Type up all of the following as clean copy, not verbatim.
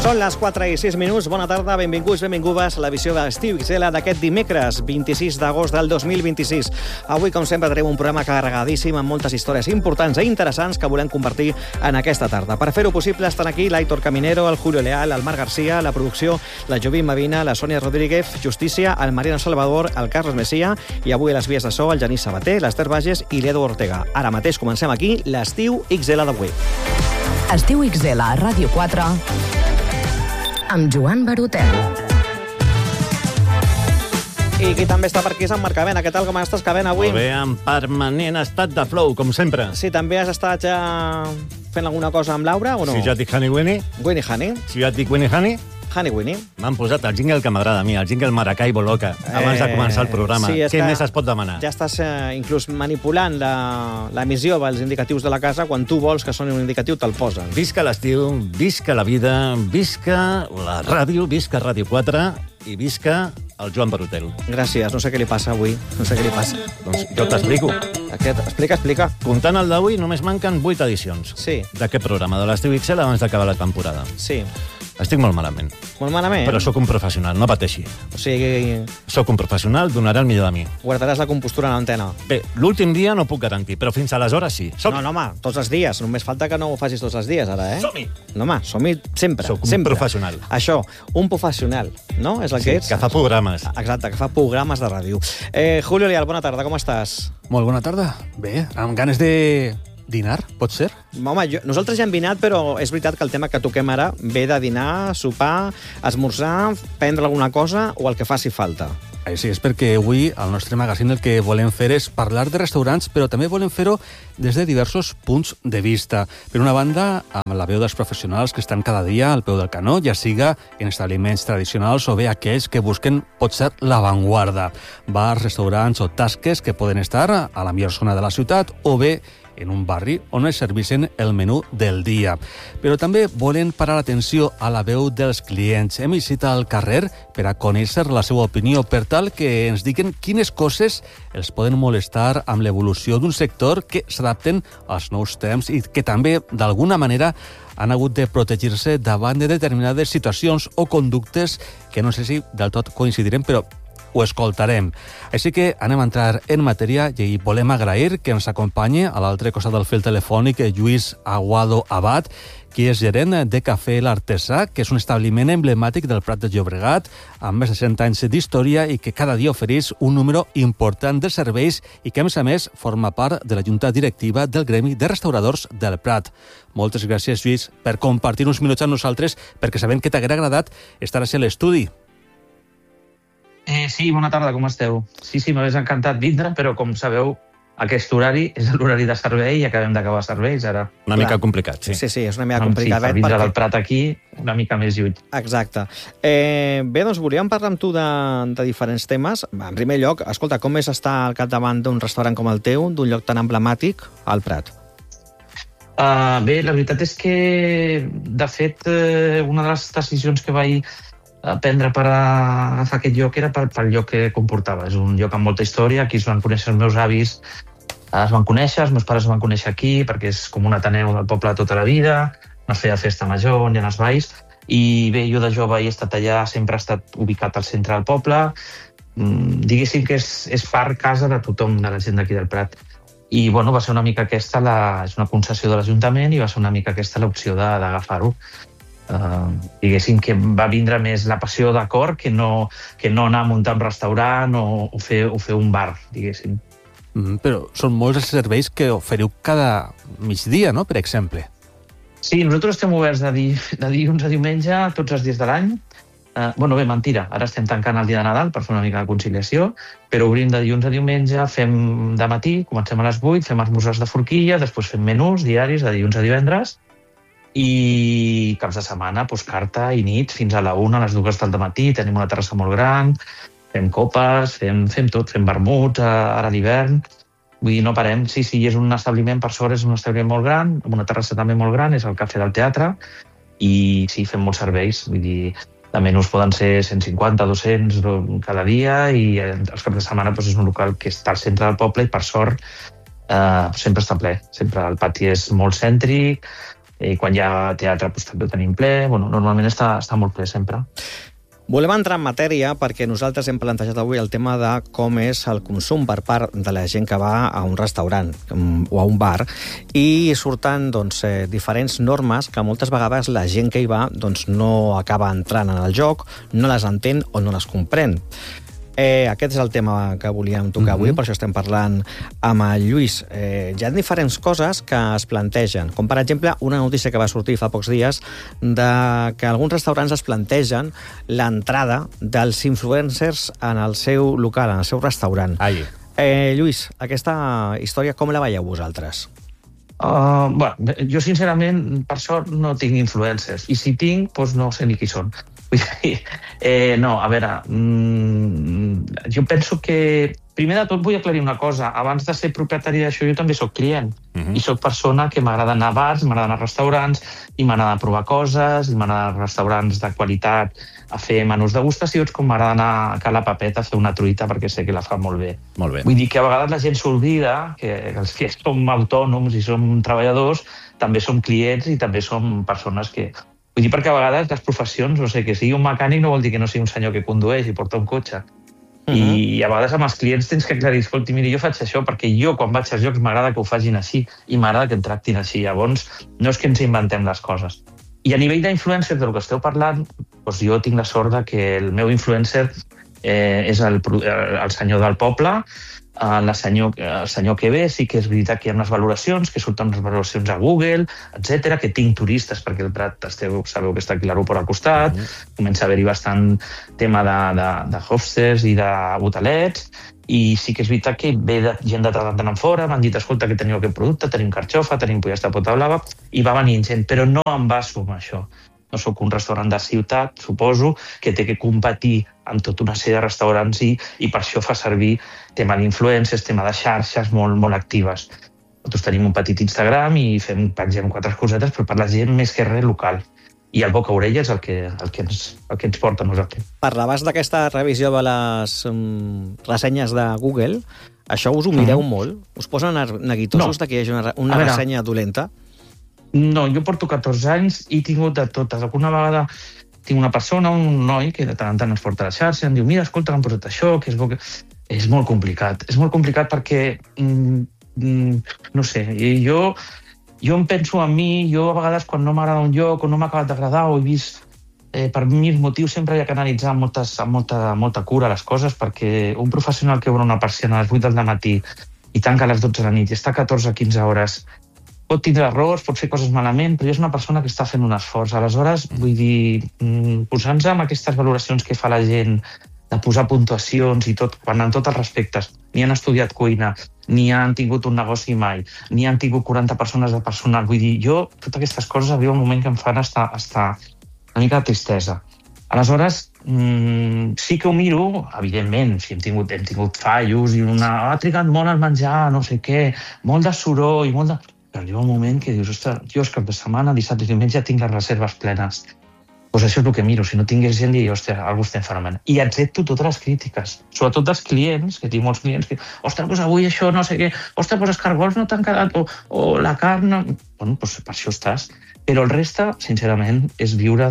Són les 4:06. Bona tarda, benvinguts, benvingudes a l'edició de l'Estiu XL d'aquest dimecres, 26 d'agost del 2026. Avui, com sempre, tenim un programa carregadíssim amb moltes històries importants i interessants que volem compartir en aquesta tarda. Per fer-ho possible estan aquí l'Aitor Caminero, el Julio Leal, el Marc Garcia, la producció, la Jovín Mavina, la Sònia Rodríguez, Justícia, el Mariano Salvador, el Carles Messia i avui a les vies de so el Genís Sabater, l'Ester Bages i l'Edu Ortega. Ara mateix comencem aquí l'Estiu XL d'avui. Estiu XL a Ràdio 4 amb Joan Barotet. I qui també està per aquí és en Marc Avena. Què tal, com estàs, Avena, avui? Molt bé, en permanent estat de flow, com sempre. Sí, també has estat ja fent alguna cosa amb Laura, o no? Si ja et dic Honey Winnie. Winnie Honey. Si ja et dic Winnie Honey. Honey Winnie. M'han posat el jingle que m'agrada a mi, el jingle Maracaibo Loca, abans de començar el programa. Sí, què més es pot demanar? Ja estàs inclús manipulant l'emissió dels indicatius de la casa. Quan tu vols que soni un indicatiu, te'l posen. Visca l'estiu, visca la vida, visca la ràdio, visca Ràdio 4 i visca el Joan Barotel. Gràcies, no sé què li passa avui. No sé què li passa. Doncs jo t'explico. Explica. Comptant el d'avui, només manquen 8 edicions. Sí. D'aquest programa, de l'Estiu XL, abans d'acabar la temporada. Sí. Estic molt malament. Molt malament? Però sóc un professional, no pateixi. O sigui... Sóc un professional, donaré el millor de mi. Guardaràs la compostura en l'antena. Bé, l'últim dia no puc garantir, però fins aleshores sí. No, home, tots els dies. Només falta que no ho facis tots els dies, ara, eh? Som-hi! No, home, som-hi sempre. Sóc un sempre. professional. Això, un professional, no? És el que ets? Que fa programes. Exacte, que fa programes de ràdio. Julio Leal, bona tarda, com estàs? Molt bona tarda. Bé, amb ganes de dinar, pot ser? Home, nosaltres ja hem dinat, però és veritat que el tema que toquem ara ve de dinar, sopar, esmorzar, prendre alguna cosa o el que faci falta. Sí, és perquè avui al nostre magazín el que volem fer és parlar de restaurants, però també volem fer-ho des de diversos punts de vista. Per una banda, amb la veu dels professionals que estan cada dia al peu del canó, ja siga en establiments tradicionals o bé aquells que busquen, pot ser, l'avantguarda. Bars, restaurants o tasques que poden estar a la millor zona de la ciutat o bé en un barri on es servissen el menú del dia. Però també volen parar l'atenció a la veu dels clients. Hem eixit al carrer per a conèixer la seva opinió, per tal que ens diguen quines coses els poden molestar amb l'evolució d'un sector que s'adapten als nous temps i que també, d'alguna manera, han hagut de protegir-se davant de determinades situacions o conductes que no sé si del tot coincidirem, però ho escoltarem. Així que anem a entrar en matèria i volem agrair que ens acompanyi a l'altre costat del fil telefònic Lluís Aguado Abad, qui és gerent de Cafè l'Artesà, que és un establiment emblemàtic del Prat de Llobregat, amb més de 100 anys d'història i que cada dia ofereix un número important de serveis i que, a més, forma part de la junta directiva del Gremi de Restauradors del Prat. Moltes gràcies, Lluís, per compartir uns minuts amb nosaltres, perquè sabem que t'haguera agradat estar a l'estudi. Sí, bona tarda, com esteu? Sí, m'hagués encantat vindre, però com sabeu, aquest horari és l'horari de servei i acabem d'acabar serveis ara. Una mica complicat, sí. Sí, és una mica complicat. Sí, per vindre del Prat aquí, una mica més lluny. Exacte. Bé, doncs volíem parlar amb tu de diferents temes. En primer lloc, escolta, com és estar al capdavant d'un restaurant com el teu, d'un lloc tan emblemàtic, al Prat? Bé, la veritat és que, de fet, una de les decisions que vaig prendre per agafar aquest lloc era pel lloc que comportava. És un lloc amb molta història, aquí es van conèixer els meus avis, es van conèixer, els meus pares es van conèixer aquí, perquè és com un ateneu del poble tota la vida, no es feia festa major ni en els balls, i bé, jo de jove he estat allà, sempre he estat ubicat al centre del poble, diguéssim que és part casa de tothom, de la gent d'aquí del Prat. I bueno, va ser una mica aquesta, és una concessió de l'Ajuntament, i va ser una mica aquesta l'opció d'agafar-ho. Diguéssim que va vindre més la passió de cor que no anar a muntar un restaurant o fer un bar, diguéssim. Però són molts els serveis que oferiu cada migdia, no?, per exemple. Sí, nosaltres estem oberts de dilluns a diumenge tots els dies de l'any. Bé, mentira, ara estem tancant el dia de Nadal per fer una mica de conciliació, però obrim de dilluns a diumenge, fem de matí, comencem a les 8, fem esmorzars de forquilla, després fem menús diaris de dilluns a divendres, i caps de setmana, carta i nit, fins a la 1, a les 2 del matí, tenim una terrassa molt gran, fem copes, fem tot, fem vermuts ara a l'hivern, vull dir, no parem. Sí, és un establiment, per sort és un establiment molt gran, amb una terrassa també molt gran, és el Cafè del Teatre, i sí, fem molts serveis, vull dir, de menús poden ser 150, 200 cada dia, i els caps de setmana és un local que està al centre del poble i per sort sempre està ple, sempre el pati és molt cèntric, quan hi ha teatre també ho tenim ple, normalment està molt ple sempre. Volem entrar en matèria perquè nosaltres hem plantejat avui el tema de com és el consum per part de la gent que va a un restaurant o a un bar i surten diferents normes que moltes vegades la gent que hi va no acaba entrant en el joc, no les entén o no les comprèn. Aquest és el tema que volíem tocar avui, per això estem parlant amb el Lluís. Hi ha diferents coses que es plantegen, com per exemple una notícia que va sortir fa pocs dies de que alguns restaurants es plantegen l'entrada dels influencers en el seu local, en el seu restaurant. Lluís, aquesta història com la veieu vosaltres? Jo sincerament per sort no tinc influencers i si tinc no sé ni qui són. No, a veure, jo penso que primer de tot vull aclarir una cosa. Abans de ser propietari d'això jo també soc client i soc persona que m'agrada anar a bars, m'agrada anar a restaurants i m'agrada provar coses i m'agrada anar a restaurants de qualitat a fer menús degustacions com m'agrada anar a Ca la Papeta a fer una truita perquè sé que la fa molt bé. Vull dir que a vegades la gent s'oblida que els que som autònoms i som treballadors també som clients i també som persones que... Vull dir perquè a vegades les professions, no sé, que sigui un mecànic no vol dir que no sigui un senyor que condueix i porta un cotxe. I a vegades amb els clients tens que aclarir, escolti, mira, jo faig això perquè jo quan vaig als llocs m'agrada que ho facin així i m'agrada que em tractin així. Llavors, no és que ens inventem les coses. I a nivell d'influencers del que esteu parlant, jo tinc la sort que el meu influencer és el senyor del poble, el senyor que ve, sí que és veritat que hi ha unes valoracions, que surten unes valoracions a Google, etc, que tinc turistes, perquè el Prat sabeu que està aquí l'aeroport al costat, comença a haver-hi bastant tema de hostels i d'hotelets, i sí que és veritat que ve gent de tant en fora, m'han dit, escolta, que teniu aquest producte, tenim carxofa, tenim pollastre de pota blava, i va venint gent, però no em baso en això. No soc un restaurant de ciutat, suposo, que té que competir amb tota una sèrie de restaurants i per això fa servir tema d'influencers, tema de xarxes molt actives. Nosaltres tenim un petit Instagram i pengem 4 cosetes, però per la gent més que res local. I el boca-orella és el que ens porta a nosaltres. Parlaves d'aquesta revisió de les ressenyes de Google. Això us ho mireu molt? Us posen neguitosos que hi hagi una ressenya dolenta? No, jo porto 14 anys i he tingut de totes. Alguna vegada tinc una persona, un noi, que de tant en tant ens porta a la xarxa, em diu, mira, escolta, m'han posat això, que és bo que... És molt complicat. És molt complicat perquè, no sé, jo em penso en mi, jo a vegades quan no m'agrada un lloc o no m'ha acabat d'agradar o he vist, per mi els motius sempre hi ha que analitzar amb molta cura les coses, perquè un professional que obre una persiana a les 8 del matí i tanca a les 12 de la nit i està 14 o 15 hores pot tindre errors, pot fer coses malament, però és una persona que està fent un esforç. Aleshores, vull dir, posant-nos amb aquestes valoracions que fa la gent, de posar puntuacions i tot, quan en tots els respectes, ni han estudiat cuina, ni han tingut un negoci mai, ni han tingut 40 persones de personal. Vull dir, jo, totes aquestes coses arriba un moment que em fan estar una mica de tristesa. Aleshores, sí que ho miro, evidentment, si hem tingut fallos i ha trigat molt al menjar, no sé què, molt de soroll i molt de... Però arriba un moment que dius, ostres, jo és cap de setmana, dissabte i diumenge ja tinc les reserves plenes. Doncs això és el que miro. Si no tingués gent, diria, ostres, algú estem fenomenal. I accepto totes les crítiques, sobretot dels clients, que tinc molts clients que, ostres, doncs avui això no sé què, ostres, doncs els cargols no t'han quedat, o la carn... Bueno, doncs per això estàs. Però el reste, sincerament, és viure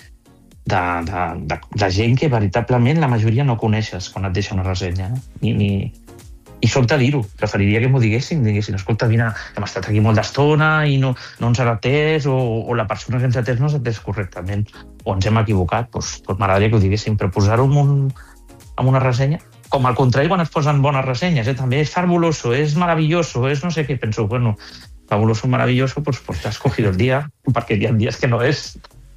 de gent que veritablement la majoria no coneixes quan et deixa una ressenya. I soc de dir-ho, preferiria que m'ho diguessin, escolta, mira, hem estat aquí molt d'estona i no ens ha atès, o la persona que ens ha atès no ens ha atès correctament, o ens hem equivocat, doncs m'agradaria que ho diguessin, però posar-ho en una ressenya, com al contrari quan es posen bones ressenyes, també és fabuloso, és maravilloso, és no sé què, penso, bueno, fabuloso, maravilloso, pues te has cogido el día, perquè hi ha dies que no és...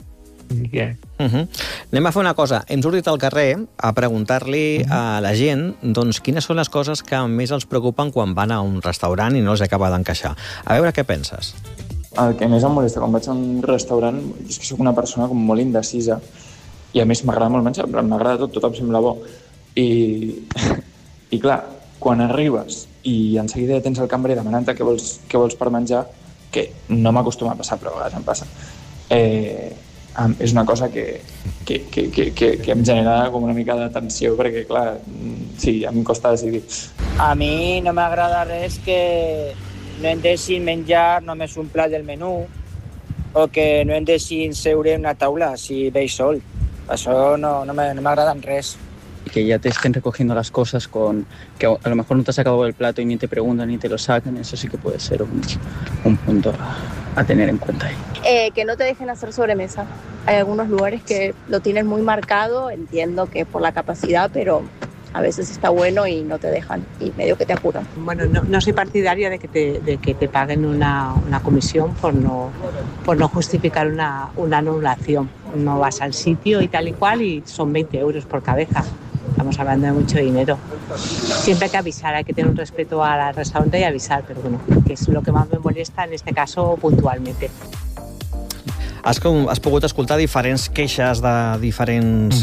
Anem a fer una cosa. Hem sortit al carrer a preguntar-li a la gent doncs, quines són les coses que més els preocupen quan van a un restaurant i no els acaba d'encaixar. A veure què penses. El que més em molesta quan vaig a un restaurant és que soc una persona com molt indecisa i a més m'agrada molt menjar, m'agrada tot em sembla bo. I clar, quan arribes i en seguida tens el cambrer demanant-te què vols per menjar, que no m'acostuma a passar, però a vegades em passa, és una cosa que em genera com una mica de tensió perquè, clar, sí, a mi em costa decidir. A mi no m'agrada res que no em deixin menjar només un plat del menú o que no em deixin seure en una taula si veig sol. Això no m'agrada en res. Que ya te estén recogiendo las cosas que a lo mejor no te has acabado el plato y ni te preguntan ni te lo sacan, eso sí que puede ser un punto a tener en cuenta ahí. Que no te dejen hacer sobremesa. Hay algunos lugares que lo tienen muy marcado, entiendo que es por la capacidad, pero a veces está bueno y no te dejan y medio que te apuran. Bueno, no soy partidaria de que te paguen una comisión por no justificar una anulación. No vas al sitio y tal y cual y son 20 euros por cabeza. Estamos hablando de mucho dinero. Siempre hay que avisar, hay que tener un respeto al restaurante y avisar, pero bueno, que es lo que más me molesta en este caso puntualmente. Has pogut escoltar diferents queixes de diferents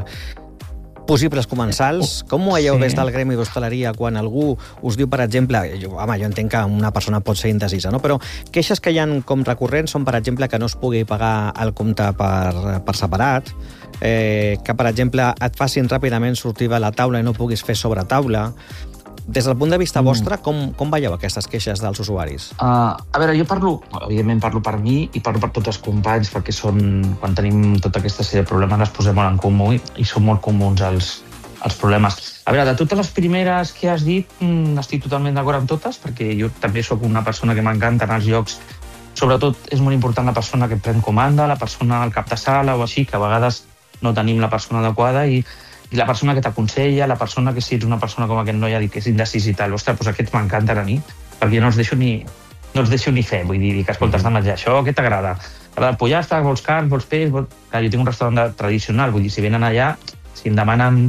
possibles comensals. Com ho veieu des del gremi d'hostaleria quan algú us diu, per exemple, jo entenc que una persona pot ser indecisa, no? Però queixes que hi ha com recurrents són, per exemple, que no es pugui pagar el compte per separat, que, per exemple, et facin ràpidament sortir de la taula i no puguis fer sobre taula. Des del punt de vista vostre, com veieu aquestes queixes dels usuaris? A veure, jo evidentment parlo per mi i parlo per tots els companys, perquè quan tenim tota aquesta sèrie de problemes les posem molt en comú i són molt comuns els problemes. A veure, de totes les primeres que has dit, estic totalment d'acord amb totes, perquè jo també sóc una persona que m'encanta anar als llocs. Sobretot és molt important la persona que pren comanda, la persona al cap de sala o així, que a vegades no tenim la persona adequada i la persona que t'aconsella, la persona que si ets una persona com aquest noi ha dit que és indecís i tal, ostres, doncs aquests m'encanten a mi, perquè no els deixo ni fer, vull dir, que escolta, has de menjar això, què t'agrada? T'agrada pollastre, vols carn, vols peix? Clar, jo tinc un restaurant tradicional, vull dir, si venen allà, si em demanen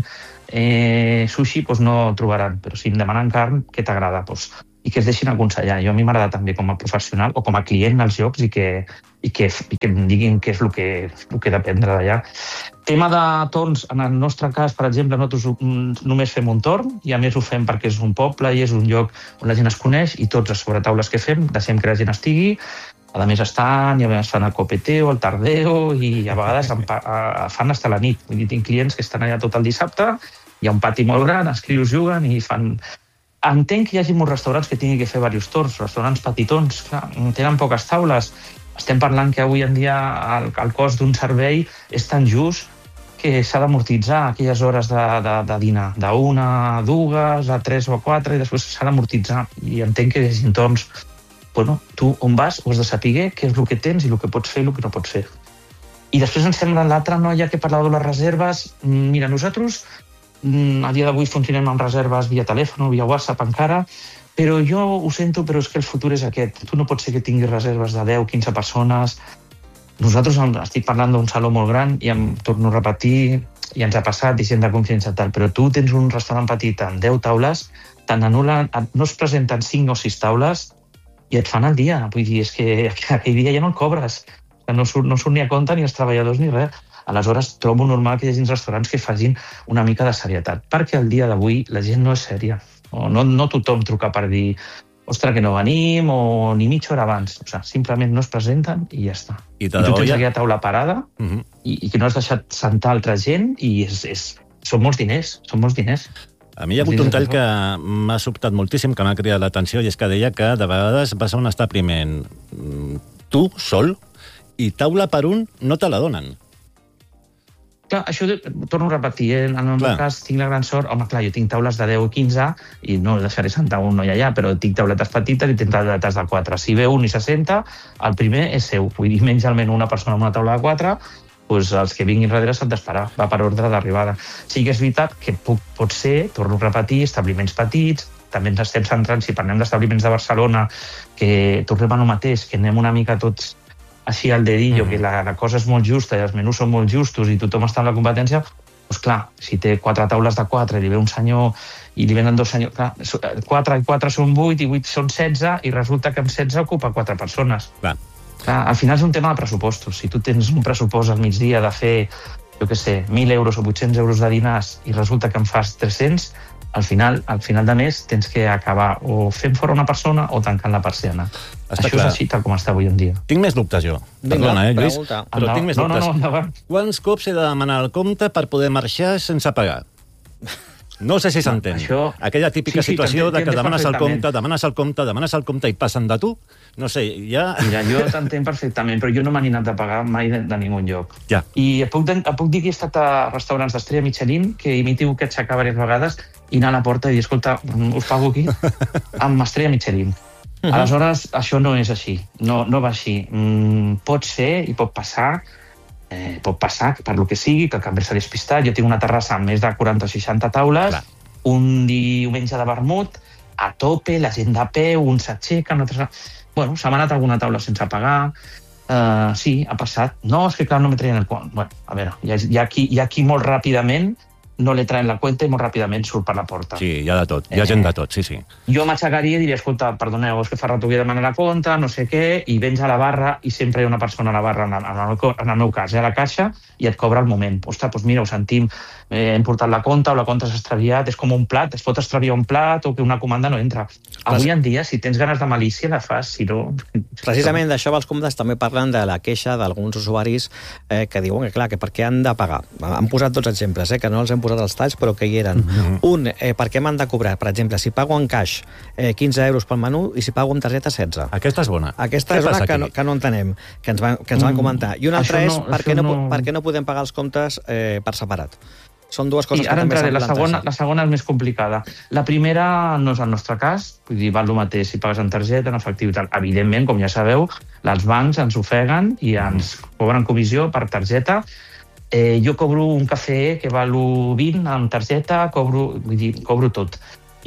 sushi, doncs no trobaran, però si em demanen carn, què t'agrada? I que es deixin aconsellar. Jo a mi m'agrada també com a professional o com a client als llocs i que em diguin què és el que he d'aprendre d'allà. Tema de torns, en el nostre cas, per exemple, nosaltres només fem un torn i a més ho fem perquè és un poble i és un lloc on la gent es coneix i tots les sobretaules que fem deixem que la gent estigui. A més estan, i a més fan el copeteo, el tardeo i a vegades fan fins a la nit. Vull dir, tinc clients que estan allà tot el dissabte, hi ha un pati molt gran, els crios juguen i fan... Entenc que hi hagi molts restaurants que tinguin que fer diversos torns, restaurants petitons, clar, tenen poques taules. Estem parlant que avui en dia el cost d'un servei és tan just que s'ha d'amortitzar aquelles hores de dinar, d'una, a dues, a 3 o a 4, i després s'ha d'amortitzar. I entenc que hi hagi torns. Bueno, tu on vas ho has de saber què és el que tens i el que pots fer i el que no pots fer. I després ens sembla l'altra noia que parlava de les reserves. Mira, nosaltres a dia d'avui funcionem amb reserves via telèfon, via WhatsApp encara, però jo ho sento, però és que el futur és aquest. Tu no pots ser que tinguis reserves de 10, 15 persones. Nosaltres estic parlant d'un saló molt gran i em torno a repetir, i ens ha passat, i gent de confiança tal, però tu tens un restaurant petit amb 10 taules, no es presenten 5 o 6 taules i et fan el dia. Vull dir, és que aquell dia ja no el cobres. No surt ni a compte ni els treballadors ni res. Aleshores, trobo normal que hi hagi restaurants que facin una mica de serietat, perquè al dia d'avui la gent no és sèria. No tothom truca per dir ostres, que no venim, o ni mitja hora abans. O sigui, simplement no es presenten i ja està. I tu tens aquella taula parada i que no has deixat sentar altra gent i són molts diners, A mi hi ha hagut un tall que m'ha sobtat moltíssim, que m'ha cridat l'atenció, i és que deia que de vegades vas a un establiment tu, sol, i taula per un no te la donen. Clar, això torno a repetir, en el meu cas tinc la gran sort, home, clar, jo tinc taules de 10 o 15 i no deixaré sentar un noi allà, però tinc tauletes petites i tinc tauletes de 4. Si ve un i se senta, el primer és seu, vull dir, menys almenys una persona amb una taula de 4, doncs els que vinguin darrere s'han d'esperar, va per ordre d'arribada. Sí que és veritat que pot ser, torno a repetir, establiments petits, també ens estem centrant, si parlem d'establiments de Barcelona, que tornem a lo mateix, que anem una mica tots així al dedillo, que la cosa és molt justa i els menús són molt justos i tothom està en la competència, doncs clar, si té 4 taules de 4 i li ve un senyor i li venen 2 senyors, clar, 4 i 4 són 8 i 8 són 16 i resulta que amb 16 ocupa 4 persones. Clar, al final és un tema de pressupostos. Si tu tens un pressupost al migdia de fer, jo què sé, 1.000 euros o 800 euros de dinars i resulta que en fas 300, al final de mes tens que acabar o fent fora una persona o tancant la persiana. Això és així tal com està avui en dia. Tinc més dubtes jo. Perdona, Lluís, però tinc més dubtes. No, quants cops he de demanar el compte per poder marxar sense pagar? No sé si s'entén. Aquella típica situació de que demanes el compte i passen de tu. No sé, ja... Mira, jo t'entenc perfectament, però jo no m'he anat a pagar mai de ningú lloc. Ja. I puc dir que he estat a restaurants d'estrella Michelin, que imitiu que aixecar diverses vegades i anar a la porta i dir, escolta, us pago aquí amb estrella Michelin. Aleshores, això no és així, no va així. Pot ser i pot passar per lo que sigui, que el cambrer s'ha despistat. Jo tinc una terrassa amb més de 40 o 60 taules, un diumenge de vermut, a tope, la gent de peu, un s'aixeca, bueno, s'ha anat alguna taula sense pagar. Sí, ha passat. No, és que clar, no me traien el quant. Bueno, a veure, hi ha qui molt ràpidament no le traen la cuenta i molt ràpidament surt per la porta. Sí, hi ha de tot, hi ha gent de tot, sí. Jo m'aixecaria i diria, escolta, perdoneu, és que fa rato que demana la compta, no sé què, i vens a la barra i sempre hi ha una persona a la barra, en el meu cas, a la caixa, i et cobra el moment. Ostres, doncs mira, ho sentim, hem portat la compta o la compta s'ha extraviat, és com un plat, es pot extraviar un plat o que una comanda no entra. Avui en dia, si tens ganes de malícia, la fas, si no... Precisament d'això els comptes també parlen de la queixa d'alguns usuaris que diuen que, clar, que per què han de pagar. Han posat dos exemples, que no els hem posat els talls, però que hi eren. Un, per què m'han de cobrar? Per exemple, si pago en caix 15 euros pel menú i si pago amb targeta 16. Aquesta és bona. Aquesta és una que no entenem, que ens van comentar. I una altra és per què no podem pagar els comptes per separat. Són dues coses que també s'han plantejat. La segona és més complicada. La primera no és el nostre cas, vull dir, val el mateix si pagues en targeta, en efectiu i tal. Evidentment, com ja sabeu, els bancs ens ofeguen i ens cobren comissió per targeta. Jo cobro un cafè que val 20 amb targeta, cobro tot.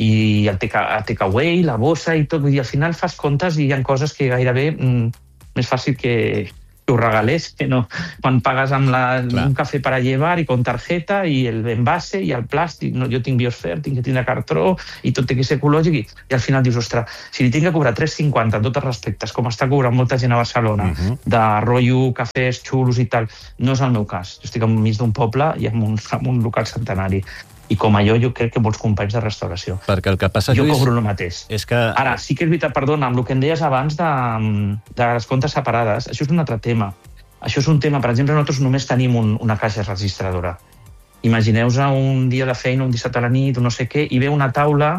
I el takeaway, la bossa i tot. Vull dir, al final fas comptes i hi ha coses que gairebé més fàcil que ho regalés, que no. Quan pagues amb un cafè per a llevar i con tarjeta i el envase i el plàstic, no, jo tinc biosfer, tinc que tindre cartró i tot té que ser ecològic i al final dius, ostres, si li tinc que cobrar 3,50 en tots els respectes, com està cobrant molta gent a Barcelona, de rotllo, cafès, xulos i tal, no és el meu cas. Jo estic enmig d'un poble i en un local centenari. I com a jo crec que molts companys de restauració. Perquè el que passa, Lluís... Jo cobro el mateix. És que... Ara, sí que és veritat, perdona, amb el que em deies abans de les comptes separades, això és un altre tema. Això és un tema, per exemple, nosaltres només tenim una caixa registradora. Imagineu-vos un dia de feina, un dissabte a la nit, o no sé què, i ve una taula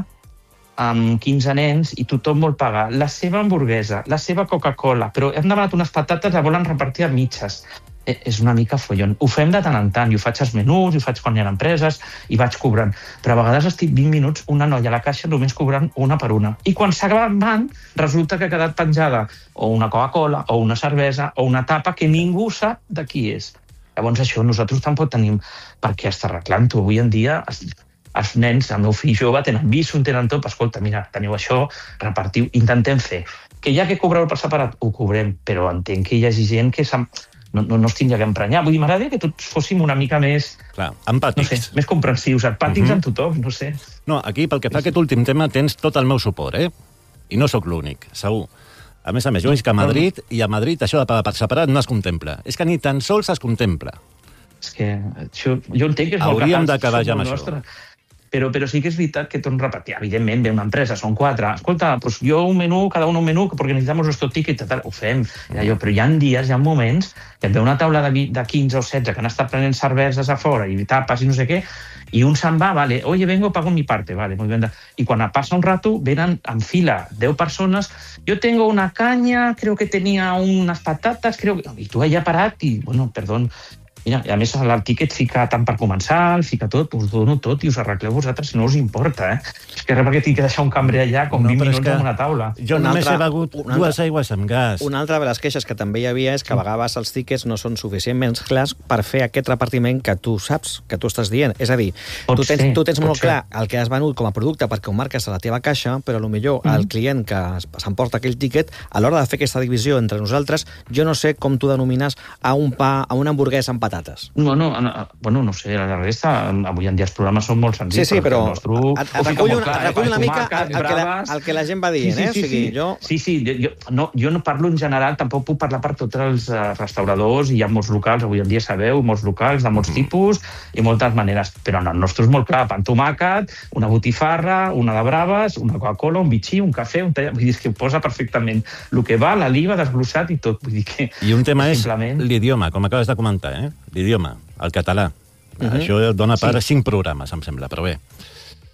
amb 15 nens i tothom vol pagar la seva hamburguesa, la seva Coca-Cola, però hem demanat unes patates, la volen repartir a mitges. És una mica follon. Ho fem de tant en tant, i ho faig als menús, i ho faig quan hi ha empreses, i vaig cobrant. Però a vegades estic 20 minuts, una noia a la caixa només cobrant una per una. I quan s'acaben, resulta que ha quedat penjada o una Coca-Cola, o una cervesa, o una tapa que ningú sap de qui és. Llavors això nosaltres tampoc tenim per què estar arreglant-ho. Avui en dia els nens, el meu fill jove, tenen viso, tenen tot, escolta, mira, teniu això, repartiu, intentem fer. Que ja que cobreu per separat, ho cobrem, però entenc que hi hagi gent que no es tindria que emprenyar. Vull dir, m'agradaria que tots fóssim una mica més... Clar, empàtics. No sé, més comprensius, empàtics amb tothom, no sé. No, aquí, pel que fa a aquest últim tema, tens tot el meu suport, I no sóc l'únic, segur. A més, jo veig que a Madrid, i a Madrid això de pagar per separat no es contempla. És que ni tan sols es contempla. És que jo entenc que és molt hauríem d'acabar ja amb això. Però sí que és veritat que torno a repetir. Evidentment, ve una empresa, són 4. Escolta, pues jo un menú, cada un menú, perquè necessitamos nuestro ticket, tal. Ho fem. Però hi ha dies, hi ha moments, que et ve una taula de 15 o 16 que han estat prenent cerveses a fora i tapes i no sé què, i un se'n va, vale, oye, vengo, pago mi parte, vale, muy bien. I quan passa un rato, venen en fila 10 persones, yo tengo una caña, creo que tenía unas patatas, i tu allà parat, i, bueno, perdón, mira, i a més el tiquet fica tant per començar, fica tot, us dono tot i us arregleu vosaltres si no us importa, És que res perquè tinc que deixar un cambrer allà com 20 minuts en una taula. Jo només he begut 2 aigües amb gas. Una altra de les queixes que també hi havia és que a vegades els tiquets no són suficientment clars per fer aquest repartiment que tu saps, que tu estàs dient. És a dir, tu tens molt clar el que has venut com a producte perquè ho marques a la teva caixa, però potser el client que s'emporta aquell tiquet, a l'hora de fer aquesta divisió entre nosaltres, jo no sé com tu denomines a un pa, a una hamburguesa amb patates. Bueno, no sé, la resta, avui en dia els programes són molt senzills. Sí, però recull una mica el que la gent va dient, Jo no parlo en general, tampoc puc parlar per tots els restauradors, hi ha molts locals, avui en dia sabeu, molts locals de molts tipus i moltes maneres, però en el nostre és molt clar, pa amb tomàquet, una botifarra, una de braves, una Coca-Cola, un bitxí, un cafè, vull dir, que ho posa perfectament el que va, l'aliva, desglossat i tot, vull dir que... I un tema és l'idioma, com acabes de comentar, l'idioma, el català. Això dona per 5 programes, em sembla, però bé.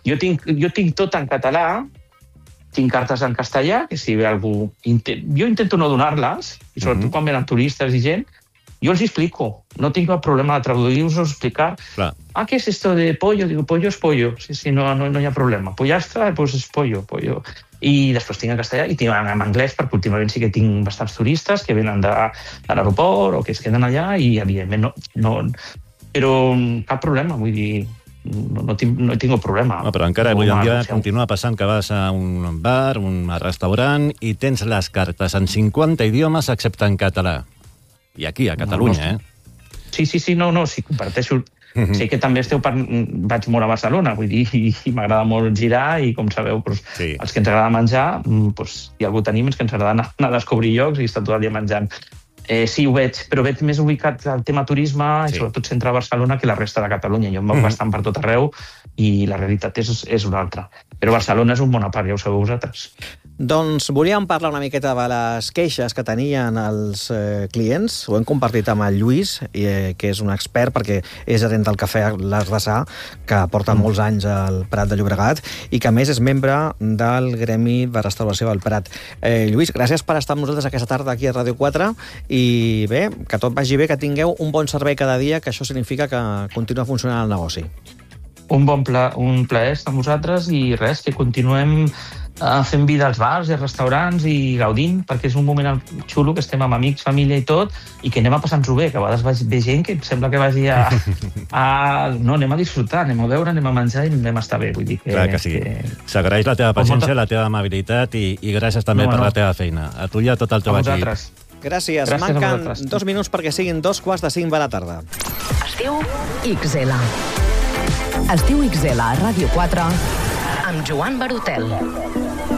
Jo tinc tot en català, tinc cartes en castellà, que si ve algú... Jo intento no donar-les, i sobretot quan venen turistes i gent, yo els explico, no tinc cap problema de traduir-vos o explicar. Clar. ¿Qué es esto de pollo? Digo, pollo es pollo. Sí, no hi ha problema. Pollastre, pues es pollo. I després tinc en castellà i tinc en anglès, perquè últimament sí que tinc bastants turistes que venen de l'aeroport o que es queden allà i, evidentment, no... Però cap problema, vull dir... No tinc problema. Però encara avui en dia continua passant que vas a un bar, un restaurant, i tens les cartes en 50 idiomes excepte en català. I aquí, a Catalunya, Sí, comparteixo. Sé que també vaig molt a Barcelona, vull dir, i m'agrada molt girar, i com sabeu, els que ens agrada menjar, si algú tenim és que ens agrada anar a descobrir llocs i estar tot el dia menjant. Sí, ho veig, però veig més ubicat al tema turisme, i sobretot centre a Barcelona, que la resta de Catalunya. Jo em moc bastant per tot arreu i la realitat és una altra. Però Barcelona és un bon part, ja ho sabeu vosaltres. Doncs volíem parlar una miqueta de les queixes que tenien els clients. Ho hem compartit amb el Lluís, que és un expert, perquè és gerent del Cafè L'Artesà, que porta molts anys al Prat de Llobregat, i que a més és membre del Gremi de Restauració del Prat. Lluís, gràcies per estar amb nosaltres aquesta tarda aquí a Ràdio 4, i bé, que tot vagi bé, que tingueu un bon servei cada dia, que això significa que continua funcionant el negoci. Un plaer estar amb vosaltres, i res, que continuem fent vida als bars i als restaurants i gaudint, perquè és un moment xulo que estem amb amics, família i tot, i que anem a passar-nos-ho bé, que a vegades ve gent que sembla que vagi no, anem a disfrutar, anem a beure, anem a menjar i anem a estar bé, vull dir que... Clar que sí. S'agraeix la teva paciència, la teva amabilitat, i gràcies també per la teva feina. A tu i a tot el teu equip. Gràcies. Manquen 2 minuts perquè siguin 2:45 de la tarda. Estiu XL. Estiu XL a Ràdio 4 amb Joan Barutel.